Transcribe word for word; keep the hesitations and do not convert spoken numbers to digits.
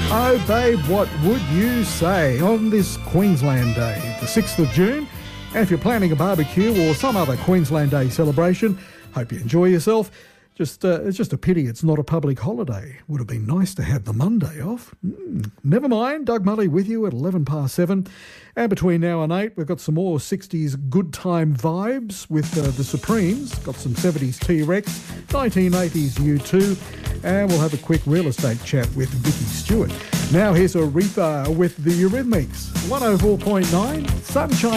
Oh, babe, what would you say on this Queensland Day, the sixth of June? And if you're planning a barbecue or some other Queensland Day celebration, hope you enjoy yourself. Just, uh, it's just a pity it's not a public holiday. Would have been nice to have the Monday off. Mm, never mind, Doug Mully with you at eleven past seven. And between now and eight, we've got some more sixties good time vibes with uh, the Supremes. Got some seventies T-Rex, nineteen eighties U two, and we'll have a quick real estate chat with Vicky Stewart. Now here's Aretha with the Eurythmics. one oh four point nine, Sunshine.